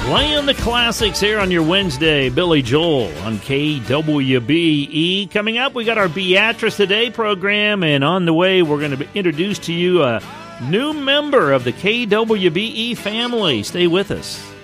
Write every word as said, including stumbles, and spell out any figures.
Playing the classics here on your Wednesday. Billy Joel on K W B E. Coming up, we got our Beatrice Today program, and on the way, we're going to introduce to you a new member of the K W B E family. Stay with us.